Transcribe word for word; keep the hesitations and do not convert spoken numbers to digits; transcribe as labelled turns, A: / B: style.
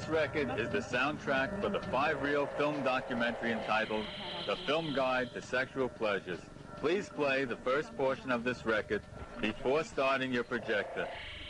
A: This record is the soundtrack for the five-reel film documentary entitled The Film Guide to Sexual Pleasures. Please play the first portion of this record before starting your projector.